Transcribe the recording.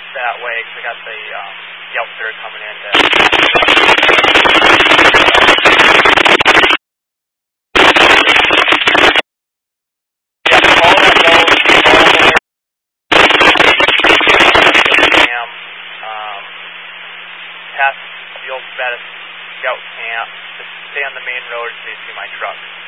that way because I got the outfitter coming in to... Past the old Status Scout camp, just stay on the main road until you see my truck.